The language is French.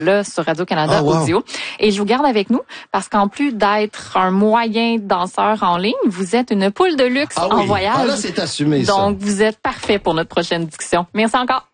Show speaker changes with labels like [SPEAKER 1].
[SPEAKER 1] là sur Radio-Canada
[SPEAKER 2] wow.
[SPEAKER 1] Audio. Et je vous garde avec nous parce qu'en plus d'être un moyen danseur en ligne, vous êtes une poule de luxe en voyage.
[SPEAKER 2] Ah là, c'est assumé, ça.
[SPEAKER 1] Donc, vous êtes parfait pour notre prochaine discussion. Merci encore.